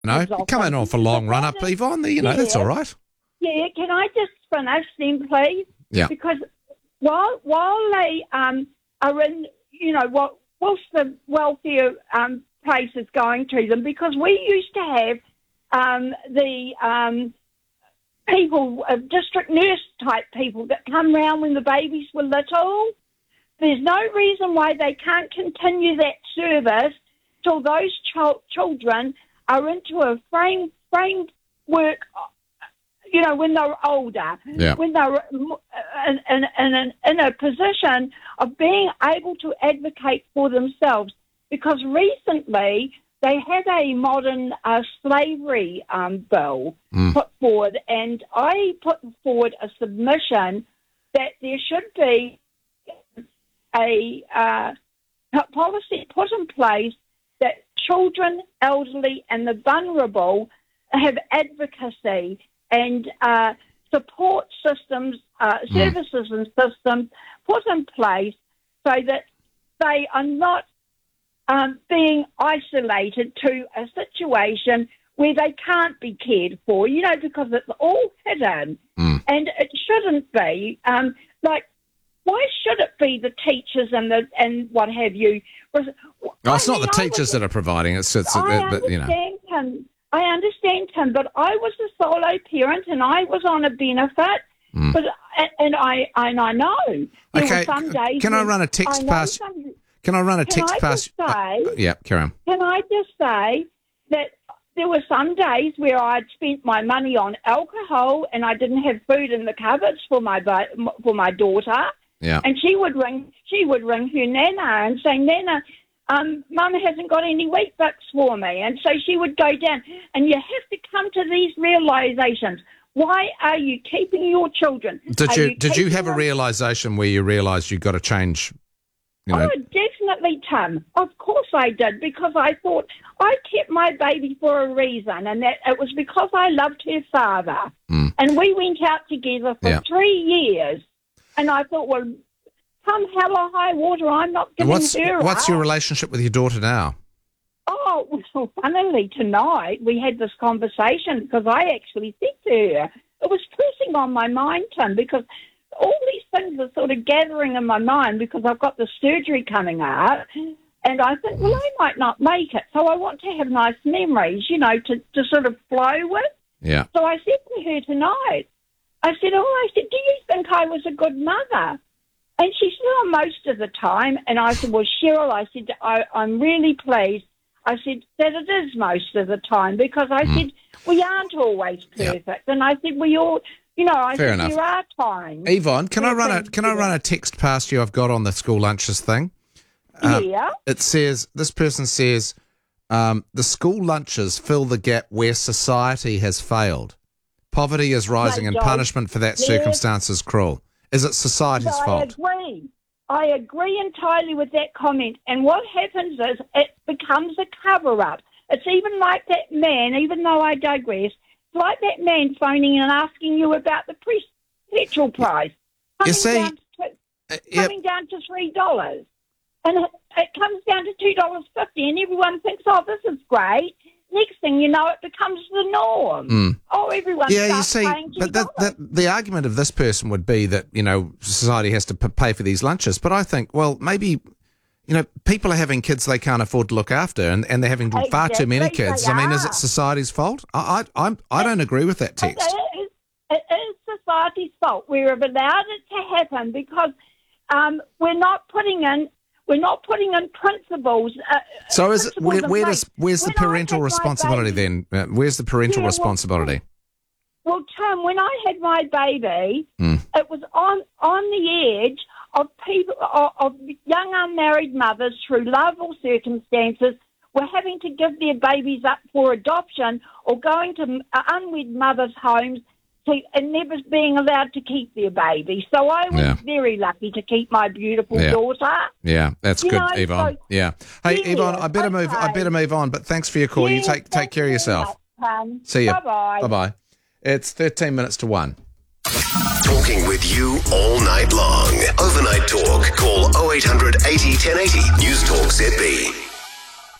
No, come in off a long run up, Yvonne. That's all right. Yeah, can I just finish then, please? Yeah. Because while they are in, whilst the welfare place is going to them, because we used to have the people, district nurse type people that come round when the babies were little. There's no reason why they can't continue that service till those children are into a framework, when they're older, when they're in a position of being able to advocate for themselves. Because recently they had a modern slavery bill put forward, and I put forward a submission that there should be a policy put in place that children, elderly and the vulnerable have advocacy and support systems, services and systems put in place so that they are not being isolated to a situation where they can't be cared for, because it's all hidden. And it shouldn't be. Why should it be the teachers and what have you? It's not the teachers that are providing it. I understand, Tim, but I was a solo parent and I was on a benefit. But I know there were some days. Can I run a text past? Can I run a text past? Yeah, carry on. Can I just say that there were some days where I'd spent my money on alcohol and I didn't have food in the cupboards for my daughter. Yeah. And she would ring her nana and say, Nana, Mum hasn't got any wheat bix for me. And so she would go down. And you have to come to these realizations. Why are you keeping your children? Did you have a realization where you realized you've got to change? Oh, definitely, Tim. Of course I did, because I thought I kept my baby for a reason, and that it was because I loved her father. And we went out together for 3 years. And I thought, well, come hell or high water, I'm not giving her up. What's your relationship with your daughter now? Oh, well, funnily, tonight we had this conversation because I actually said to her, it was pressing on my mind, Tim, because all these things are sort of gathering in my mind because I've got the surgery coming up. And I think, well, I might not make it. So I want to have nice memories, to sort of flow with. Yeah. So I said to her tonight, I said, do you think I was a good mother? And she said, most of the time. And I said, well, Cheryl, I said, I'm really pleased. I said that it is most of the time, because I said, we aren't always perfect. Yep. And I said, we all, Fair enough. There are times. Yvonne, can I run a text past you I've got on the school lunches thing? Yeah. This person says, the school lunches fill the gap where society has failed. Poverty is rising and punishment for that circumstance is cruel. Is it society's fault? I agree entirely with that comment. And what happens is it becomes a cover-up. It's even like that man, even though I digress, it's like that man phoning and asking you about the petrol price. Coming down to $3. And it comes down to $2.50, and everyone thinks, this is great. Next thing you know, it becomes the norm. Everyone starts paying $2. But the argument of this person would be that, society has to pay for these lunches. But I think, well, maybe, people are having kids they can't afford to look after, and they're having far too many kids. I mean, is it society's fault? I don't agree with that text. It is society's fault. We've allowed it to happen because we're not putting in principles. So is it? Where's the parental responsibility then? Where's the parental responsibility? Well, Tim, when I had my baby, it was on the edge of people, of young unmarried mothers through love or circumstances were having to give their babies up for adoption or going to unwed mothers' homes and never being allowed to keep their baby. So I was very lucky to keep my beautiful daughter. Yeah, that's good, Yvonne. Hey, Yvonne, I better move on, but thanks for your call. You take care of yourself. See you. Bye-bye. Bye-bye. It's 13 minutes to 1. Talking with you all night long. Overnight Talk. Call 0800 80 1080. News Talk ZB.